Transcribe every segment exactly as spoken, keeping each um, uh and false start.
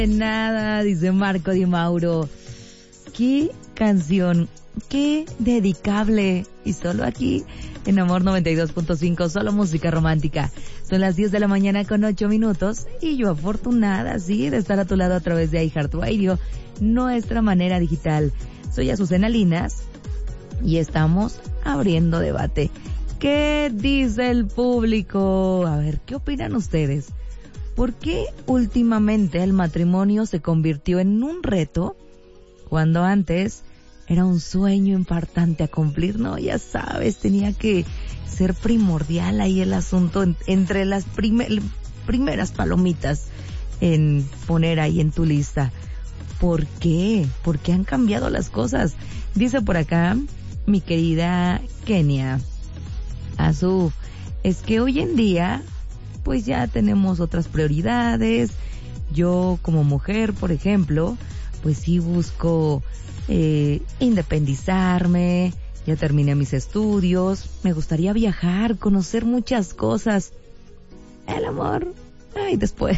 Nada, dice Marco Di Mauro. Qué canción, qué dedicable. Y solo aquí, en Amor noventa y dos punto cinco, solo música romántica. Son las diez de la mañana con ocho minutos. Y yo afortunada, sí, de estar a tu lado a través de iHeartRadio, nuestra manera digital. Soy Azucena Linas y estamos abriendo debate. ¿Qué dice el público? A ver, ¿qué opinan ustedes? ¿Por qué últimamente el matrimonio se convirtió en un reto cuando antes era un sueño importante a cumplir? No, ya sabes, tenía que ser primordial ahí el asunto en, entre las primer, primeras palomitas en poner ahí en tu lista. ¿Por qué? ¿Por qué han cambiado las cosas? Dice por acá mi querida Kenia. Azú, es que hoy en día pues ya tenemos otras prioridades. Yo como mujer, por ejemplo, pues sí busco eh, independizarme, ya terminé mis estudios, me gustaría viajar, conocer muchas cosas. El amor, ay, después.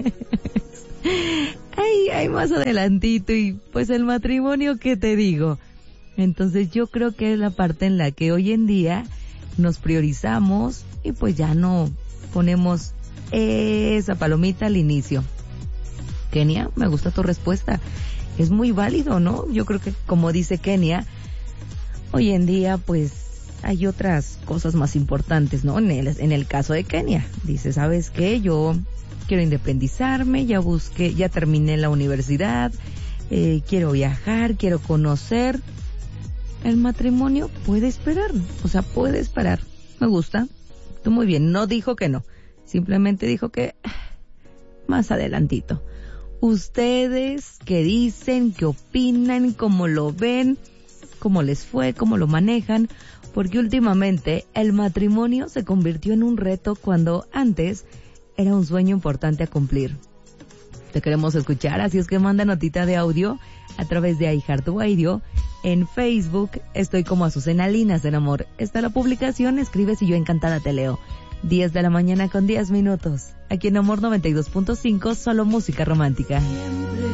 ay, ay, más adelantito. Y pues el matrimonio, ¿qué te digo? Entonces yo creo que es la parte en la que hoy en día nos priorizamos y pues ya no ponemos esa palomita al inicio. Kenia, me gusta tu respuesta. Es muy válido, ¿no? Yo creo que, como dice Kenia, hoy en día, pues, hay otras cosas más importantes, ¿no? En el, en el caso de Kenia, dice, ¿sabes qué? Yo quiero independizarme, ya busqué, ya terminé la universidad, eh, quiero viajar, quiero conocer. El matrimonio puede esperar, o sea, puede esperar. Me gusta. Tú muy bien, no dijo que no, simplemente dijo que más adelantito. Ustedes, ¿qué dicen? ¿Qué opinan? ¿Cómo lo ven? ¿Cómo les fue? ¿Cómo lo manejan? Porque últimamente el matrimonio se convirtió en un reto cuando antes era un sueño importante a cumplir. Te queremos escuchar, así es que manda notita de audio a través de iHeartRadio. En Facebook estoy como Azucena Linas en Amor. Está la publicación, escribes y yo encantada te leo. diez de la mañana con diez minutos. Aquí en Amor noventa y dos punto cinco, solo música romántica.